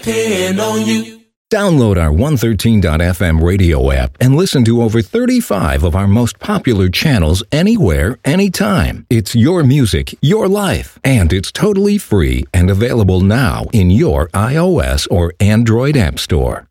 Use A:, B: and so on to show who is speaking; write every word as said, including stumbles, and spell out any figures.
A: depend on you.
B: Download our one thirteen dot f m radio app and listen to over thirty-five of our most popular channels anywhere, anytime. It's your music, your life, and it's totally free and available now in your iOS or Android app store.